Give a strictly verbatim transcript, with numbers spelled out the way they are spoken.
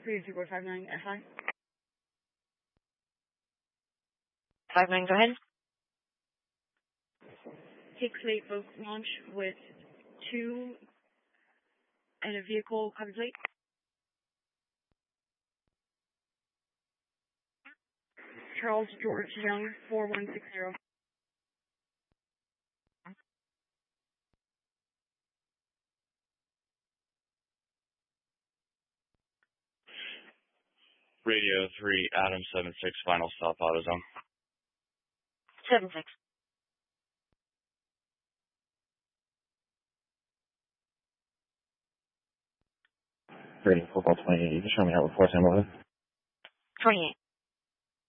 Clear two four five nine F I. Five nine, go ahead. Take Slate boat launch with two and a vehicle copy plate. Charles George Young, four one six zero. Radio three, Adam seven six, final stop, AutoZone. Seven six. Radio football twenty-eight, you can show me how reports in, over. Twenty eight.